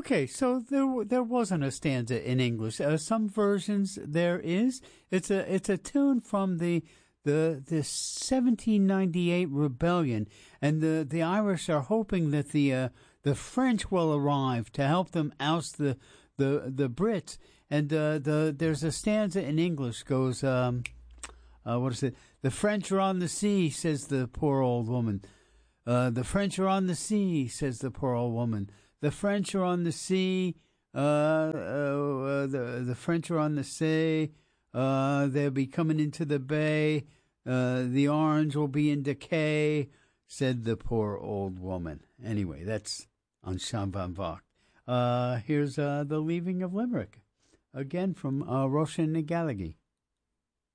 Okay, so there wasn't a stanza in English. Some versions there is. It's a tune from the 1798 rebellion, and the Irish are hoping that the French will arrive to help them oust the Brits. And there's a stanza in English goes, what is it? The French are on the sea, says the poor old woman. The French are on the sea, says the poor old woman. The French are on the sea. The French are on the sea. They'll be coming into the bay. The orange will be in decay, said the poor old woman. Anyway, that's on Sean Van Vogt. Here's the Leaving of Limerick, again from Róisín na Gaeilge.